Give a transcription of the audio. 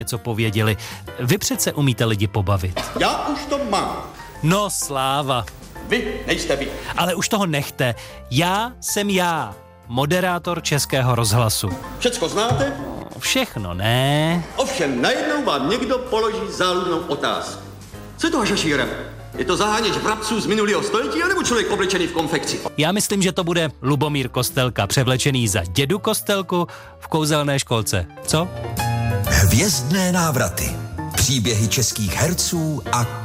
něco pověděli. Vy přece umíte lidi pobavit. Já už to mám. No sláva. Vy nejste vy. Ale už toho nechte. Já jsem já, moderátor Českého rozhlasu. Všecko znáte? Všechno ne. Ovšem najednou vám někdo položí záludnou otázku. Co je to hašašíra? Je to zaháněč vrabců z minulého století, anebo člověk oblečený v konfekci? Já myslím, že to bude Lubomír Kostelka, převlečený za dědu Kostelku v kouzelné školce. Co? Hvězdné návraty. Příběhy českých herců a